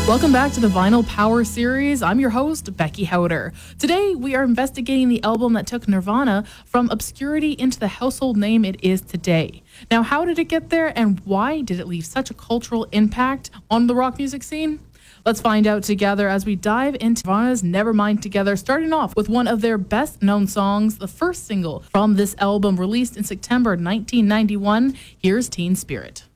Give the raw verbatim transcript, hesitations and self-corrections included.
Welcome back to the Vinyl Power Series. I'm your host, Becky Howder. Today, we are investigating the album that took Nirvana from obscurity into the household name it is today. Now, how did it get there, and why did it leave such a cultural impact on the rock music scene? Let's find out together as we dive into Nirvana's Nevermind together, starting off with one of their best-known songs, the first single from this album released in September nineteen ninety-one. Here's Teen Spirit.